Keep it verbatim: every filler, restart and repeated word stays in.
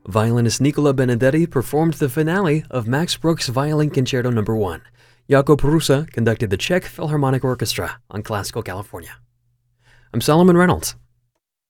Violinist Nicola Benedetti performed the finale of Max Bruch's Violin Concerto number one. Jakub Rusa conducted the Czech Philharmonic Orchestra on Classical California. I'm Solomon Reynolds.